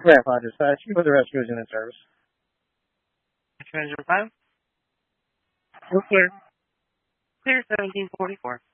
Grandpa dispatch, you for the rescue is in service. Treasure 5. We're clear. Clear 1744.